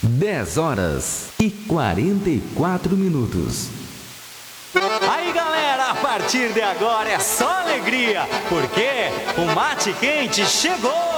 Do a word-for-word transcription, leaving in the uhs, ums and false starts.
dez horas e quarenta e quatro minutos. Aí galera, a partir de agora é só alegria, porque o Mate Quente chegou!